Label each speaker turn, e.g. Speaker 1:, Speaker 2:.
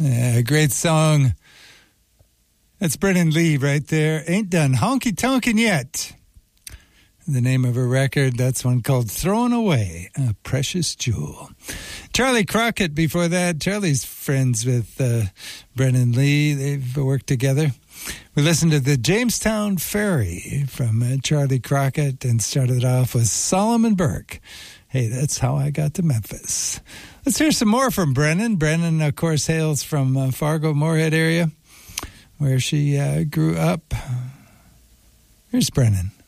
Speaker 1: Great song. That's Brennan Lee right there. Ain't done honky tonkin' yet. The name of a record, that's one called Thrown Away, a Precious Jewel. Charlie Crockett before that. Charlie's friends with Brennan Lee. They've worked together. We listened to the Jamestown Ferry from Charlie Crockett and started off with Solomon Burke. Hey, that's how I got to Memphis. Let's hear some more from Brennan. Brennan, of course, hails from Fargo, Moorhead area, where she grew up. Here's Brennan.